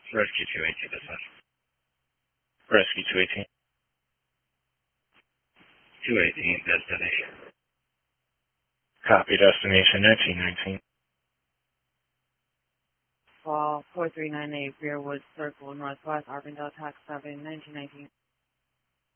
Rescue 218, dispatch. Rescue 218. 218, destination. Copy, destination 1919. 4398 Beerwood Circle, Northwest, Arvindale, Tax 7, 1919.